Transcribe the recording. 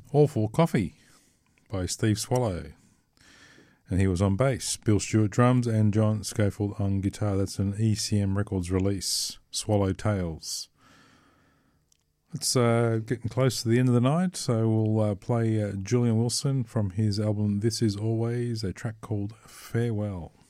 Awful Coffee by Steve Swallow. And he was on bass. Bill Stewart drums and John Scofield on guitar. That's an ECM Records release. Swallow Tales. It's getting close to the end of the night, so we'll play Julian Wilson from his album This Is Always, a track called Farewell.